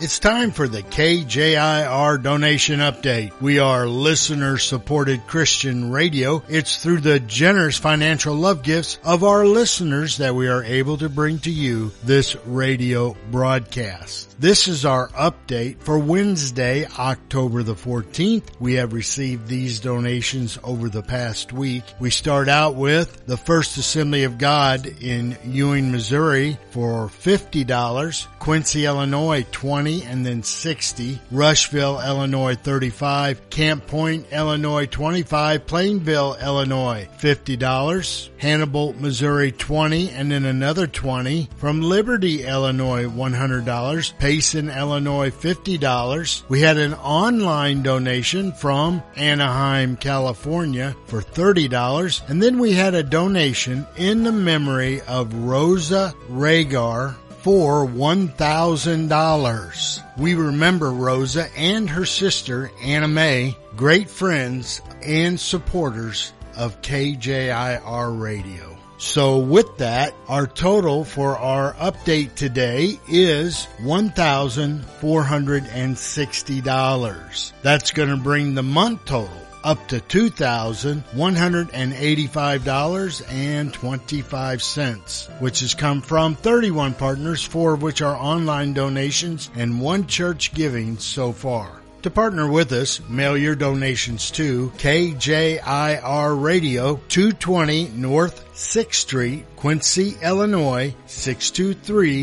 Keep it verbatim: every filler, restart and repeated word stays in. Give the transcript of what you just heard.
It's time for the K J I R donation update. We are listener-supported Christian radio. It's through the generous financial love gifts of our listeners that we are able to bring to you this radio broadcast. This is our update for Wednesday, October the fourteenth. We have received these donations over the past week. We start out with the First Assembly of God in Ewing, Missouri for fifty dollars, Quincy, Illinois twenty, and then sixty, Rushville, Illinois thirty-five, Camp Point, Illinois twenty-five, Plainville, Illinois fifty dollars, Hannibal, Missouri twenty, and then another twenty, from Liberty, Illinois one hundred dollars, Payson, Illinois fifty dollars. We had an online donation from Anaheim, California for thirty dollars, and then we had a donation in the memory of Rosa Rhagar for one thousand dollars. We remember Rosa and her sister, Anna Mae, great friends and supporters of K J I R Radio. So with that, our total for our update today is one thousand four hundred sixty dollars. That's going to bring the month total up to two thousand one hundred eighty-five dollars and twenty-five cents, which has come from thirty-one partners, four of which are online donations and one church giving so far. To partner with us, mail your donations to K J I R Radio, two twenty North sixth Street, Quincy, Illinois six two three